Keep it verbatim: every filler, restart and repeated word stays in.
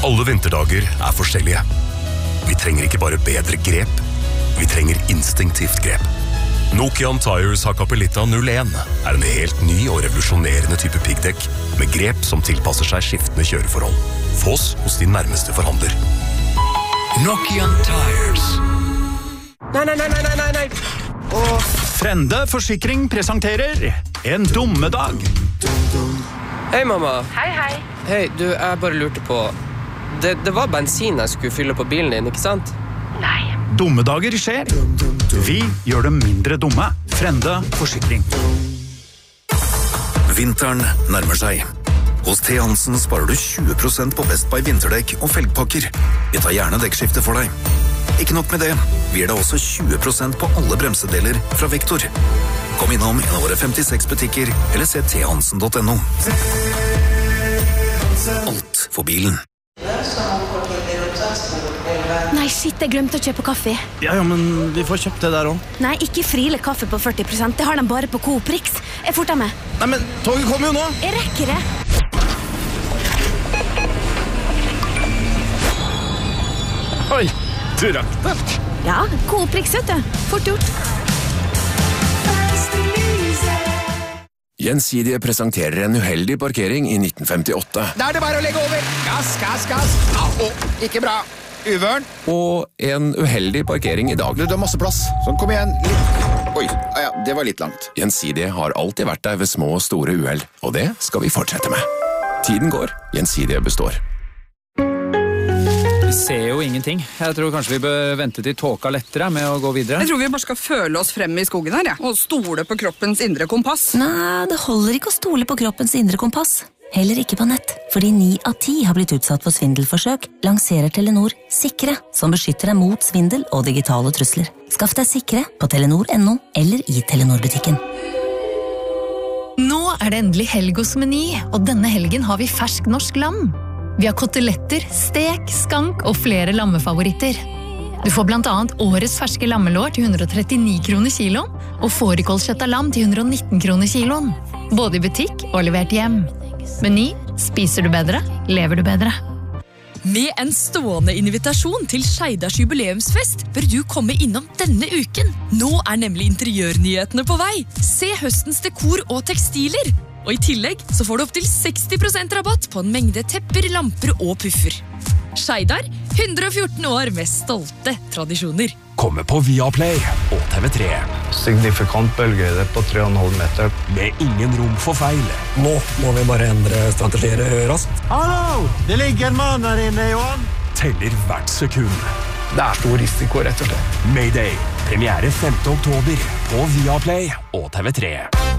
Alle vinterdager er forskjellige. Vi trenger ikke bare bedre grep, vi trenger instinktivt grep. Nokian Tires Hakkapeliitta null en er en helt ny og revolusjonerende type piggdekk med grep som tilpasser seg skiftende kjøreforhold. Fås hos din nærmeste forhandler. Nokian Tires. Nei, nei, nei, nei, nei, nei. Åh. Frende Forsikring presenterer En dummedag. Hei, mamma. Hei, hei. Hei, du, jeg bare lurte på... Det, det var bensin jeg skulle fylle på bilen din, ikke sant? Nei. Dummedager skjer. Vi gjør dem mindre dumme. Frende Forsikring. Vinteren nærmer seg. Hos T. Hansen sparer du tjue prosent på Best Buy vinterdekk og felgpakker. Vi tar gjerne dekkskifte for deg. Ikke nok med det, vi gir deg også tjue prosent på alle bremsedeler fra Vektor. Kom innom en av våre femtiseks butikker, eller se t hansen punktum no. Alt for bilen. Nei, shit, jeg glemte å kjøpe kaffe. Ja, ja, men vi får kjøpt det der også. Nei, ikke Friele kaffe på førti prosent. Det har de bare på Coop Rix. Jeg forter meg. Nei, men toget kommer jo nå. Jeg rekker det. Oi, du rakk det. Ja, Coop Rix, vet du. Fort gjort. Gjensidige presenterer en uheldig parkering i nitten femtiåtte. Da er det bare å legge over. Gass, gass, gass. Au, ikke bra. Uvørn. Og en uheldig parkering i dag. Du, du har masse plass. Sånn, kom igjen. Litt. Oi, ja, det var litt langt. Gjensidige har alltid vært der ved små og store uheld, og det skal vi fortsette med. Tiden går, Gjensidige består. Vi ser jo ingenting. Jeg tror kanskje vi bør vente til tåka lettere med å gå videre. Jeg tror vi bare skal føle oss frem i skogen her, ja. Og stole på kroppens indre kompass. Nei, det holder ikke å stole på kroppens indre kompass. Heller ikke på nett, fordi ni av ti har blitt utsatt for svindelforsøk, lanserer Telenor Sikre, som beskytter deg mot svindel og digitale trusler. Skaff deg Sikre på telenor punktum no eller i Telenor-butikken. Nå er det endelig helg hos Meny, og denne helgen har vi fersk norsk lam. Vi har koteletter, stek, skank og flere lammefavoritter. Du får blant annet årets ferske lammelår til hundre og trettini kroner kiloen, og fårikålkjøtt av lam til hundre og nitten kroner kiloen. Både i butikk og levert hjem. Meny, spiser du bedre, lever du bedre. Med en stående invitasjon til Skeidars jubileumsfest bør du komme innom denne uken. Nå er nemlig interiørnyhetene på vei. Se høstens dekor og tekstiler. Og i tillegg så får du opp til seksti prosent rabatt på en mengde tepper, lamper og puffer. Skeidar, hundre og fjorten år med stolte tradisjoner. Kommer på Viaplay og T V tre. Signifikant bølgehøyde på tre komma fem meter. Med ingen rom for feil. Nå må vi bare endre strategier raskt. Hallo! Det ligger en mann her inne, Johan. Teller hvert sekund. Det er stor risiko, rett og slett. Mayday. Premiere femte oktober på Viaplay og T V tre.